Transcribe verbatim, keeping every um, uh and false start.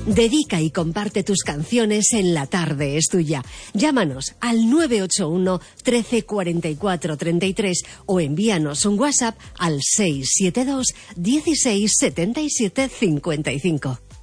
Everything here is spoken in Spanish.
Dedica y comparte tus canciones en La Tarde es Tuya. Llámanos al nueve ocho uno, trece, cuarenta y cuatro, treinta y tres o envíanos un WhatsApp al seis siete dos, dieciséis, setenta y siete, cincuenta y cinco.